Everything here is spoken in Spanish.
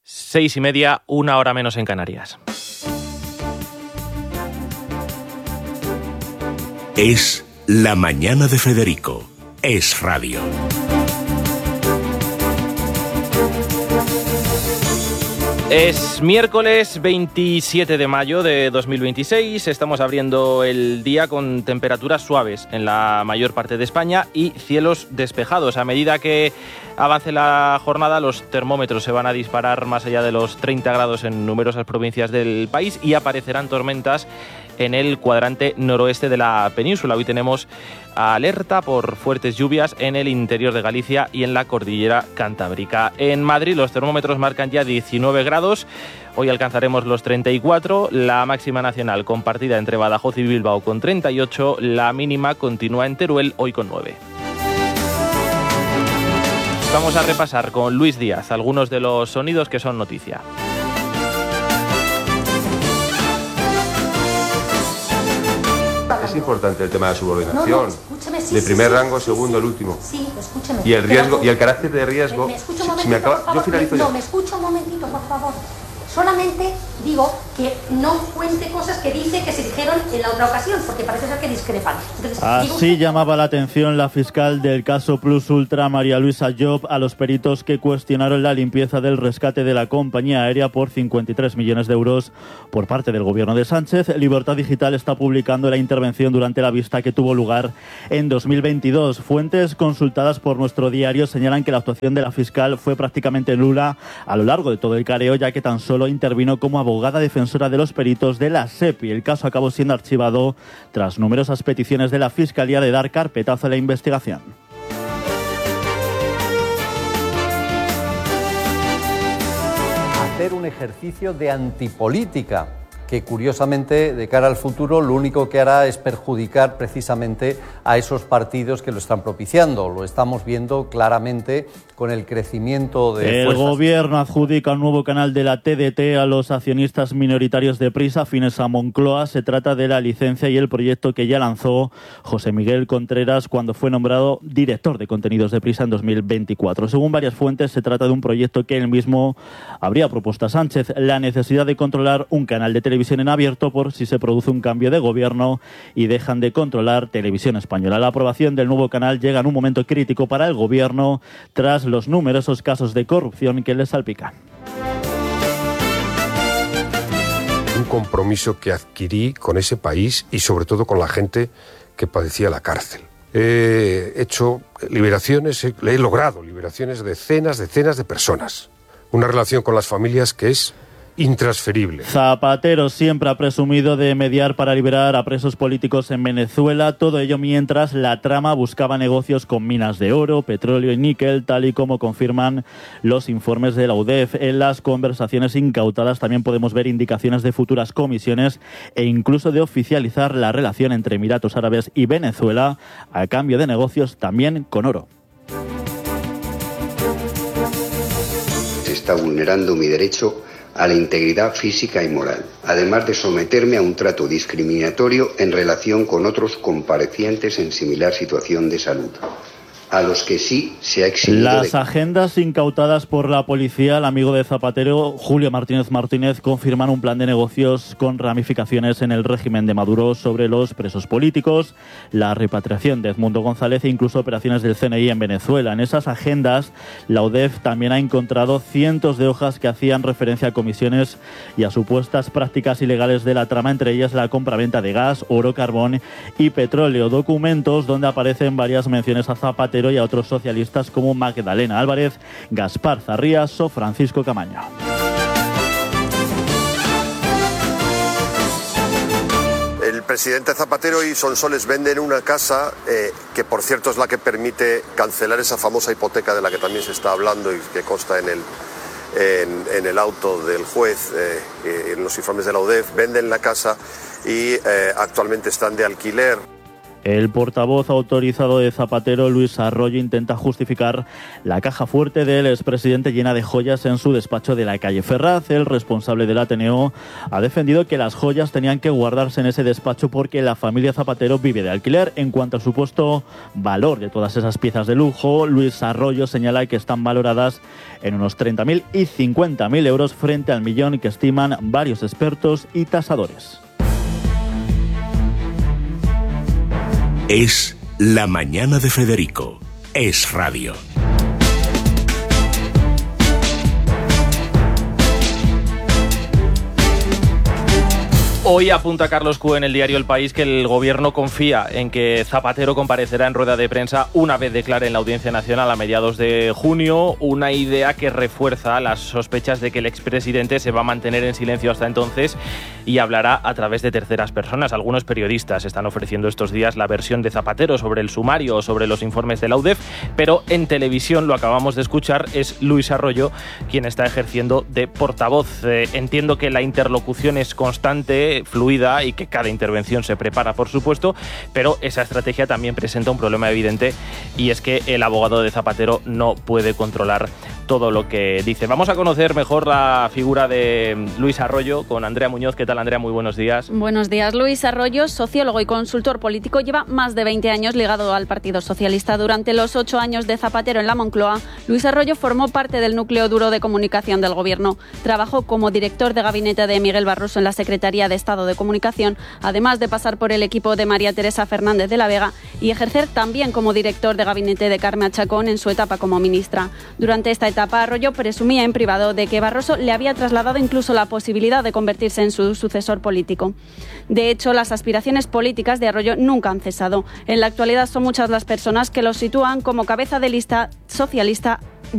6:30, 1 hora menos en Canarias. Es La Mañana de Federico. Es radio. Es miércoles 27 de mayo de 2026, estamos abriendo el día con temperaturas suaves en la mayor parte de España y cielos despejados. A medida que avance la jornada, los termómetros se van a disparar más allá de los 30 grados en numerosas provincias del país y aparecerán tormentas en el cuadrante noroeste de la península. Hoy tenemos alerta por fuertes lluvias en el interior de Galicia y en la cordillera cantábrica. En Madrid los termómetros marcan ya 19 grados, hoy alcanzaremos los 34, la máxima nacional compartida entre Badajoz y Bilbao con 38, la mínima continúa en Teruel hoy con 9. Vamos a repasar con Luis Díaz algunos de los sonidos que son noticia. Es importante el tema de la subordinación. No, escúcheme, sí, de primer sí, rango, sí, segundo, sí, el último. Sí, escúcheme. Y el riesgo, y el carácter de riesgo. ¿Me escucha un si momentito, me acaba, por favor? yo finalizo ya. No, me escucha un momentito, por favor. Solamente digo que no cuente cosas que dice que se dijeron en la otra ocasión, porque parece ser que discrepan. Entonces, así llamaba la atención la fiscal del caso Plus Ultra, María Luisa Job, a los peritos que cuestionaron la limpieza del rescate de la compañía aérea por 53 millones de euros por parte del gobierno de Sánchez. Libertad Digital está publicando la intervención durante la vista que tuvo lugar en 2022. Fuentes consultadas por nuestro diario señalan que la actuación de la fiscal fue prácticamente nula a lo largo de todo el careo, ya que tan solo intervino como abogada defensora de los peritos de la SEPI. El caso acabó siendo archivado tras numerosas peticiones de la Fiscalía de dar carpetazo a la investigación. Hacer un ejercicio de antipolítica que, curiosamente, de cara al futuro, lo único que hará es perjudicar precisamente a esos partidos que lo están propiciando. Lo estamos viendo claramente con el crecimiento de el fuerzas. Gobierno adjudica un nuevo canal de la TDT a los accionistas minoritarios de Prisa, afines a Moncloa. Se trata de la licencia y el proyecto que ya lanzó José Miguel Contreras cuando fue nombrado director de contenidos de Prisa en 2024. Según varias fuentes, se trata de un proyecto que él mismo habría propuesto a Sánchez: la necesidad de controlar un canal de televisión en abierto por si se produce un cambio de gobierno y dejan de controlar Televisión Española. La aprobación del nuevo canal llega en un momento crítico para el gobierno tras los numerosos casos de corrupción que les salpican. Un compromiso que adquirí con ese país y sobre todo con la gente que padecía la cárcel. He hecho liberaciones, he logrado liberaciones de decenas de personas. Una relación con las familias que es intransferible. Zapatero siempre ha presumido de mediar para liberar a presos políticos en Venezuela, todo ello mientras la trama buscaba negocios con minas de oro, petróleo y níquel, tal y como confirman los informes de la UDEF. En las conversaciones incautadas también podemos ver indicaciones de futuras comisiones e incluso de oficializar la relación entre Emiratos Árabes y Venezuela a cambio de negocios también con oro. Se está vulnerando mi derecho a la integridad física y moral, además de someterme a un trato discriminatorio en relación con otros comparecientes en similar situación de salud, a los que sí se ha eximido. Las agendas incautadas por la policía, el amigo de Zapatero, Julio Martínez, confirman un plan de negocios con ramificaciones en el régimen de Maduro sobre los presos políticos, la repatriación de Edmundo González e incluso operaciones del CNI en Venezuela. En esas agendas, la UDEF también ha encontrado cientos de hojas que hacían referencia a comisiones y a supuestas prácticas ilegales de la trama, entre ellas la compraventa de gas, oro, carbón y petróleo. Documentos donde aparecen varias menciones a Zapatero y a otros socialistas como Magdalena Álvarez, Gaspar Zarrías o Francisco Camaño. El presidente Zapatero y Sonsoles venden una casa que, por cierto, es la que permite cancelar esa famosa hipoteca de la que también se está hablando y que consta en el auto del juez, en los informes de la UDEF. Venden la casa y actualmente están de alquiler. El portavoz autorizado de Zapatero, Luis Arroyo, intenta justificar la caja fuerte del expresidente llena de joyas en su despacho de la calle Ferraz. El responsable del Ateneo ha defendido que las joyas tenían que guardarse en ese despacho porque la familia Zapatero vive de alquiler. En cuanto al supuesto valor de todas esas piezas de lujo, Luis Arroyo señala que están valoradas en unos 30.000 y 50.000 euros frente al millón que estiman varios expertos y tasadores. Es La Mañana de Federico. Es Radio. Hoy apunta Carlos Q en el diario El País que el gobierno confía en que Zapatero comparecerá en rueda de prensa una vez declare en la Audiencia Nacional a mediados de junio, una idea que refuerza las sospechas de que el expresidente se va a mantener en silencio hasta entonces y hablará a través de terceras personas. Algunos periodistas están ofreciendo estos días la versión de Zapatero sobre el sumario o sobre los informes de la UDEF, pero en televisión, lo acabamos de escuchar, es Luis Arroyo quien está ejerciendo de portavoz. Entiendo que la interlocución es constante, fluida y que cada intervención se prepara, por supuesto, pero esa estrategia también presenta un problema evidente y es que el abogado de Zapatero no puede controlar todo lo que dice. Vamos a conocer mejor la figura de Luis Arroyo con Andrea Muñoz. ¿Qué tal, Andrea? Muy buenos días. Buenos días. Luis Arroyo, sociólogo y consultor político, lleva más de 20 años ligado al Partido Socialista. Durante los 8 años de Zapatero en la Moncloa, Luis Arroyo formó parte del núcleo duro de comunicación del gobierno. Trabajó como director de gabinete de Miguel Barroso en la Secretaría de Estado de Comunicación, además de pasar por el equipo de María Teresa Fernández de la Vega y ejercer también como director de gabinete de Carme Chacón en su etapa como ministra. Durante esta etapa, Arroyo presumía en privado de que Barroso le había trasladado incluso la posibilidad de convertirse en su sucesor político. De hecho, las aspiraciones políticas de Arroyo nunca han cesado. En la actualidad son muchas las personas que lo sitúan como cabeza de lista socialista